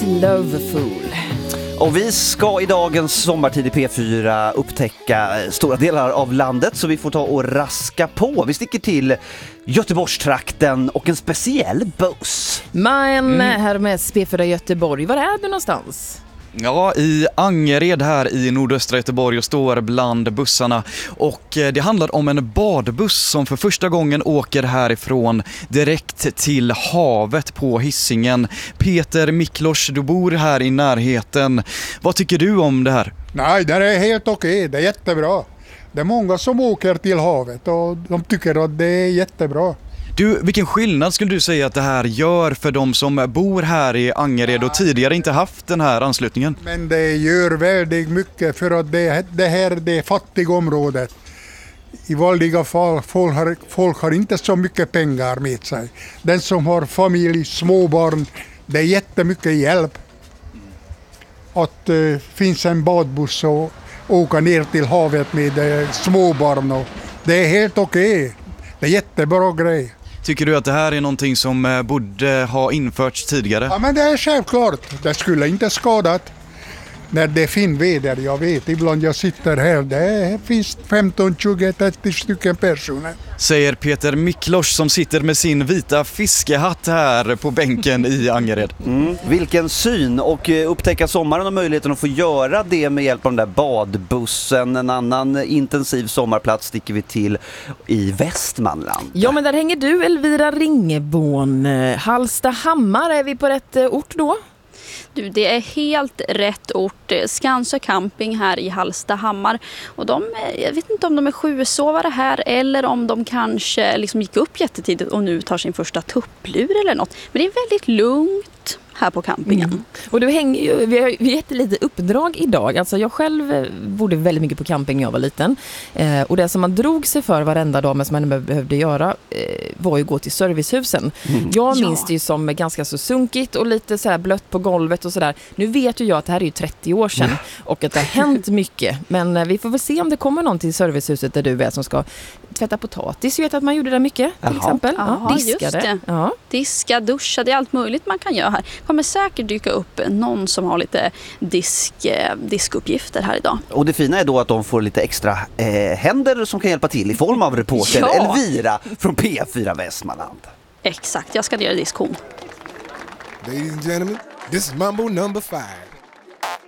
Loveful. Och vi ska i dagens sommartid i P4 upptäcka stora delar av landet, så vi får ta och raska på. Vi sticker till Göteborgstrakten och en speciell buss. Men Hermes P4 Göteborg, var är du någonstans? Ja, i Angered här i nordöstra Göteborg och står bland bussarna. Och det handlar om en badbuss som för första gången åker härifrån direkt till havet på Hisingen. Peter Miklos, du bor här i närheten. Vad tycker du om det här? Nej, det är helt okej. Det är jättebra. Det är många som åker till havet och de tycker att det är jättebra. Du, vilken skillnad skulle du säga att det här gör för de som bor här i Angered och tidigare inte haft den här anslutningen? Men det gör väldigt mycket, för att det här är det fattiga området. I vanliga fall folk har inte så mycket pengar med sig. Den som har familj, småbarn, det är jättemycket hjälp att finns en badbuss och åka ner till havet med småbarn. Det är helt okej. Det är jättebra grej. Tycker du att det här är någonting som borde ha införts tidigare? Ja, men det är självklart. Det skulle inte skadat när det är fin väder. Jag vet, ibland jag sitter här, det finns 15, 20, 30 stycken personer. Säger Peter Miklos som sitter med sin vita fiskehatt här på bänken i Angered. Vilken syn, och upptäcka sommaren och möjligheten att få göra det med hjälp av den där badbussen. En annan intensiv sommarplats sticker vi till i Västmanland. Ja, men där hänger du, Elvira Ringebån. Hallstahammar, är vi på rätt ort då? Du, det är helt rätt ort. Skansö camping här i Hallstahammar. Och jag vet inte om de är sjuesovare här eller om de kanske liksom gick upp jättetidigt och nu tar sin första tupplur eller något. Men det är väldigt lugnt här på campingen. Och vi har jättelite uppdrag idag. Alltså jag själv bodde väldigt mycket på camping när jag var liten. Och det som man drog sig för varenda dag men som man behövde göra var ju att gå till servicehusen. Jag minns det ju som ganska så sunkigt och lite så här blött på golvet och sådär. Nu vet ju jag att det här är ju 30 år sedan och att det har hänt mycket. Men vi får väl se om det kommer någon till servicehuset där du är som ska tvätta potatis. Jag vet att man gjorde det mycket till exempel. Aha, diskade. Just det. Ja. Diska, duscha, det är allt möjligt man kan göra här. Kommer säkert dyka upp någon som har lite diskuppgifter här idag. Och det fina är då att de får lite extra händer som kan hjälpa till i form av reporter Elvira från P4 Västmanland. Exakt, jag ska göra diskhon. Ladies and gentlemen, this is Mambo number 5.